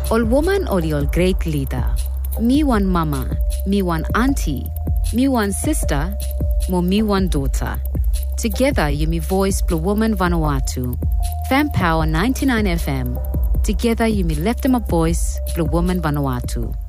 Ol woman or ol great leader. Me one mama, me one auntie, me one sister, mo me one daughter. Together you me voice Blue Woman Vanuatu. Fam Power 99 FM. Together you me left them a voice Blue Woman Vanuatu.